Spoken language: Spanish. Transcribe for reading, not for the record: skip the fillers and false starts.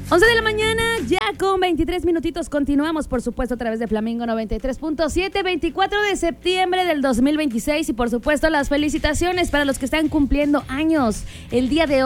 11 de la mañana, ya con 23 minutitos. Continuamos, por supuesto, a través de Flamingo 93.7, 24 de septiembre del 2026. Y por supuesto, las felicitaciones para los que están cumpliendo años el día de